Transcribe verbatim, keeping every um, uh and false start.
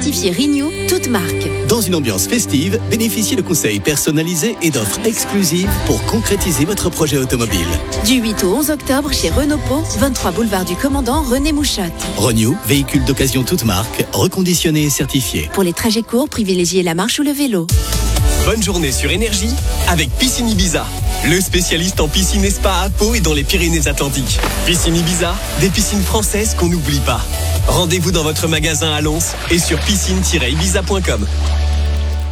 certifié Renew, toute marque. Dans une ambiance festive, bénéficiez de conseils personnalisés et d'offres exclusives pour concrétiser votre projet automobile. Du huit au onze octobre chez Renault Pau, vingt-trois boulevard du Commandant René Mouchotte. Renew, véhicule d'occasion toute marque, reconditionné et certifié. Pour les trajets courts, privilégiez la marche ou le vélo. Bonne journée sur Énergie avec Piscine Ibiza, le spécialiste en piscine et spa à Pau et dans les Pyrénées-Atlantiques. Piscine Ibiza, des piscines françaises qu'on n'oublie pas. Rendez-vous dans votre magasin à Lons et sur piscine tiret ibiza point com.